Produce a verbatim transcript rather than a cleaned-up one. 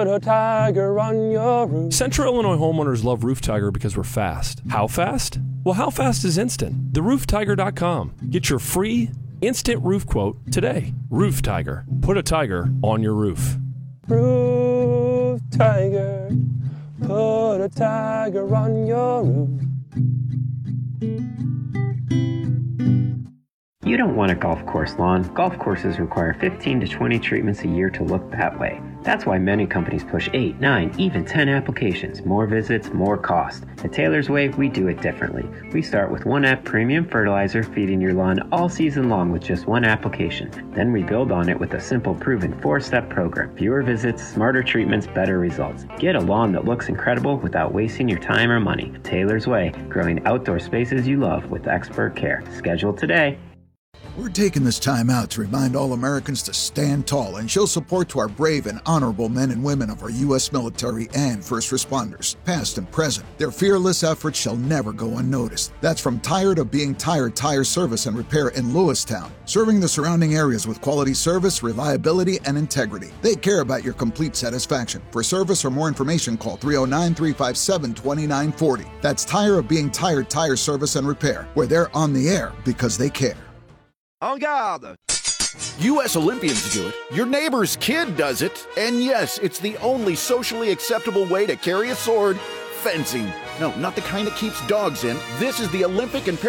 Put a Tiger on your roof. Central Illinois homeowners love Roof Tiger because we're fast. How fast? Well, how fast is instant? the roof tiger dot com. Get your free instant roof quote today. Roof Tiger. Put a tiger on your roof. Roof Tiger. Put a tiger on your roof. You don't want a golf course lawn. Golf courses require fifteen to twenty treatments a year to look that way. That's why many companies push eight, nine, even ten applications. More visits, more cost. At Taylor's Way, we do it differently. We start with one app premium fertilizer, feeding your lawn all season long with just one application. Then we build on it with a simple, proven four-step program. Fewer visits, smarter treatments, better results. Get a lawn that looks incredible without wasting your time or money. Taylor's Way, growing outdoor spaces you love with expert care. Schedule today. We're taking this time out to remind all Americans to stand tall and show support to our brave and honorable men and women of our U S military and first responders, past and present. Their fearless efforts shall never go unnoticed. That's from Tired of Being Tired Tire Service and Repair in Lewistown, serving the surrounding areas with quality service, reliability, and integrity. They care about your complete satisfaction. For service or more information, call three oh nine, three five seven, two nine four oh. That's Tired of Being Tired Tire Service and Repair, where they're on the air because they care. En garde! U S Olympians do it, your neighbor's kid does it, and yes, it's the only socially acceptable way to carry a sword, fencing. No, not the kind that keeps dogs in. This is the Olympic and